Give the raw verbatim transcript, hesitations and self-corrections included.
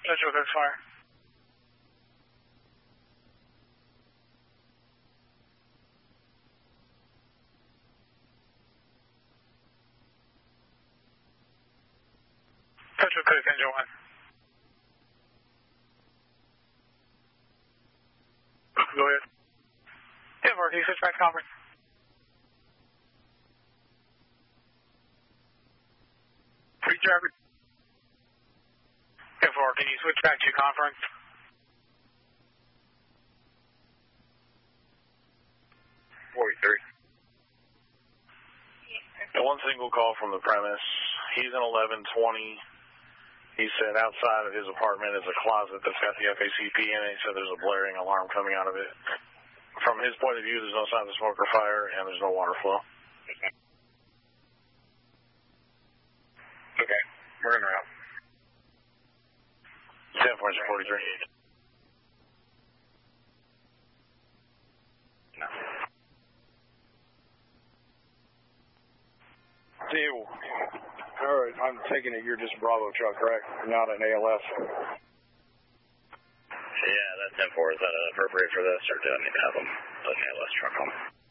Central Coast Fire. Central Coast Engine one. Go ahead. ten four, can you switch back to conference? Free driver. ten four, can you switch back to conference? forty-three. And one single call from the premise. He's in eleven twenty. He said outside of his apartment is a closet that's got the F A C P in it. He said there's a blaring alarm coming out of it. From his point of view, there's no signs of smoke or fire, and there's no water flow. Okay, we're in route. ten four forty-three. No. Deal. All right, I'm taking it you're just a Bravo truck, correct? Not an A L S. Yeah, that ten four, is that appropriate for this, or do I need to have them put an A L S truck on?